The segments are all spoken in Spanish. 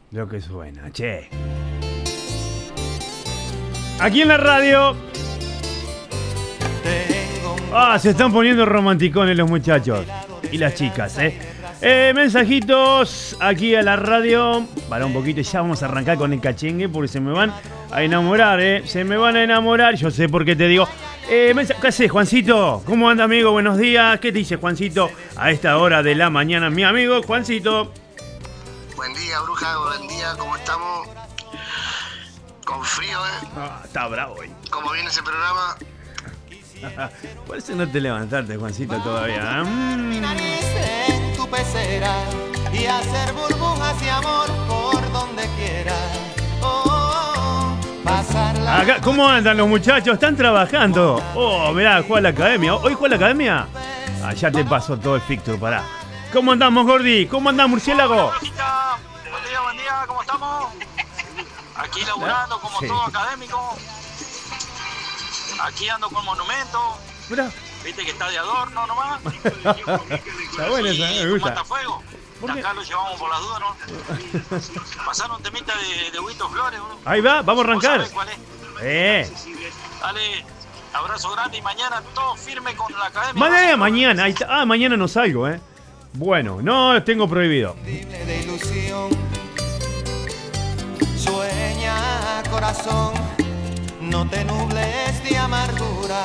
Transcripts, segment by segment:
Lo que suena, che. Aquí en la radio. Se están poniendo romanticones los muchachos. Y las chicas, mensajitos aquí a la radio. Para un poquito, ya vamos a arrancar con el cachengue porque se me van a enamorar, Se me van a enamorar. Yo sé por qué te digo. ¿Qué haces, Juancito? ¿Cómo anda, amigo? Buenos días. ¿Qué te dice, Juancito? A esta hora de la mañana, mi amigo Juancito. Buen día, bruja. Buen día. ¿Cómo estamos? Con frío, Está bravo hoy. ¿Cómo viene ese programa? Por eso no te levantaste, Juancito, todavía. Mi nariz en tu pecera y hacer burbujas y amor por donde quiera. Pasarla. Acá, ¿cómo andan los muchachos? ¿Están trabajando? Mirá, juega la academia. ¿Hoy juega la academia? Ya te paso todo el fixture, pará. ¿Cómo andamos, Gordi? ¿Cómo andás, murciélago? Buen día, ¿cómo estamos? Aquí laburando como todo académico. Aquí ando con monumento. Mirá. Viste que está de adorno nomás. Está buena esa, me gusta. Matafuego. Acá lo llevamos por las dudas, ¿no? Pasaron temita de Huito Flores, ¿no? Ahí va, vamos a arrancar. ¿Sabés cuál es? Dale, abrazo grande y mañana todo firme con la academia. Mañana, ahí está. Mañana no salgo, Bueno, no tengo prohibido. De ilusión. Sueña, corazón, no te nubles de amargura.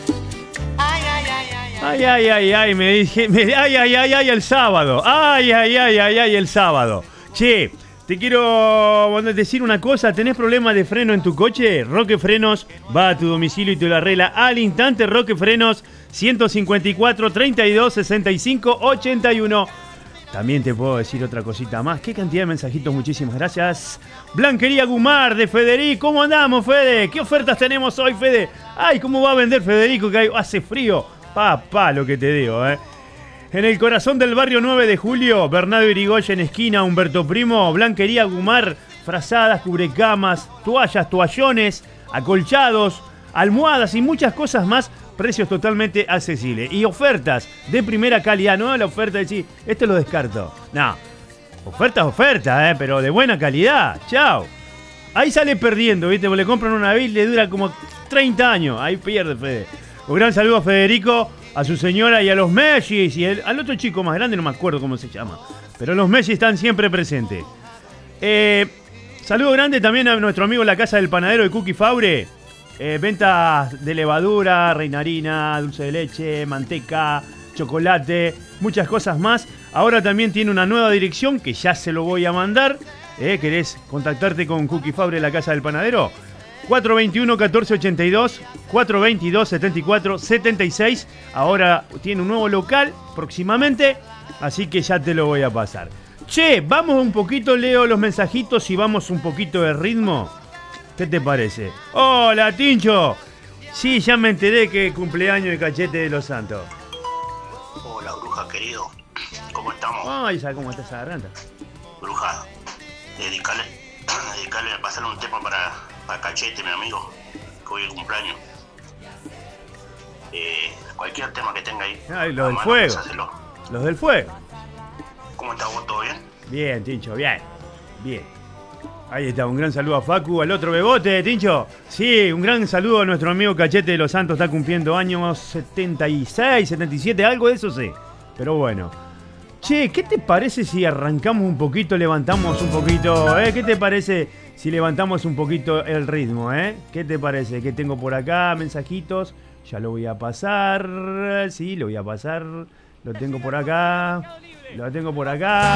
Ay, me dije, ay, el sábado. Ay, el sábado. Che, te quiero decir una cosa. ¿Tenés problemas de freno en tu coche? Roque Frenos va a tu domicilio y te lo arregla al instante. Roque Frenos, 154 32 65 81. También te puedo decir otra cosita más. Qué cantidad de mensajitos, muchísimas gracias. Blanquería Gumar de Federico. ¿Cómo andamos, Fede? ¿Qué ofertas tenemos hoy, Fede? Ay, ¿cómo va a vender Federico? Que hace frío. Papá, lo que te digo, En el corazón del barrio 9 de Julio, Bernardo Irigoyen, esquina Humberto Primo, Blanquería Gumar, frazadas, cubrecamas, toallas, toallones, acolchados, almohadas y muchas cosas más. Precios totalmente accesibles. Y ofertas de primera calidad. No la oferta de decir, esto lo descarto. No. Ofertas, pero de buena calidad. Chao. Ahí sale perdiendo, ¿viste? Porque le compran una vez y le dura como 30 años. Ahí pierde, Fede. Un gran saludo a Federico, a su señora y a los Messi. Y al otro chico más grande, no me acuerdo cómo se llama. Pero los Messi están siempre presentes. Saludo grande también a nuestro amigo La Casa del Panadero de Cookie Faure. Ventas de levadura, reina harina, dulce de leche, manteca, chocolate, muchas cosas más. Ahora también tiene una nueva dirección que ya se lo voy a mandar. ¿Querés contactarte con Cookie Fabre, La Casa del Panadero? 421-1482, 422-74-76. Ahora tiene un nuevo local próximamente, así que ya te lo voy a pasar. Che, vamos un poquito, leo los mensajitos y vamos un poquito de ritmo. ¿Qué te parece? ¡Hola, Tincho! Sí, ya me enteré que cumpleaños de Cachete de los Santos. Hola, bruja, querido. ¿Cómo estamos? Ay, ¿sabes cómo está esa garganta? Bruja, dedicarle a pasarle un tema para Cachete, mi amigo, que hoy es el cumpleaños. Cualquier tema que tenga ahí. Ay, los del fuego. Los del fuego. ¿Cómo estás vos? ¿Todo bien? Bien, Tincho, bien. Ahí está, un gran saludo a Facu, al otro bebote, Tincho. Sí, un gran saludo a nuestro amigo Cachete de los Santos, está cumpliendo años 76, 77, algo de eso sí. Pero bueno. Che, ¿qué te parece si arrancamos un poquito, levantamos un poquito, ¿Qué te parece si levantamos un poquito el ritmo, ¿Qué te parece? ¿Qué tengo por acá? Mensajitos. Ya lo voy a pasar. Sí, lo voy a pasar. Lo tengo por acá.